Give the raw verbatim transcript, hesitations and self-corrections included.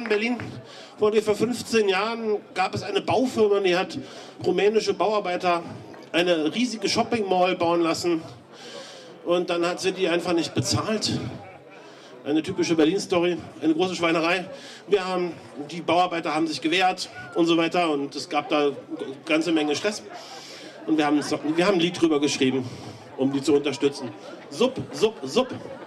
in Berlin. Vor ungefähr fünfzehn Jahren gab es eine Baufirma, die hat rumänische Bauarbeiter eine riesige Shopping Mall bauen lassen. Und dann hat sie die einfach nicht bezahlt. Eine typische Berlin-Story, eine große Schweinerei. Wir haben, die Bauarbeiter haben sich gewehrt und so weiter und es gab da eine ganze Menge Stress. Und wir haben, wir haben ein Lied drüber geschrieben, um die zu unterstützen. Sub, sub, sub.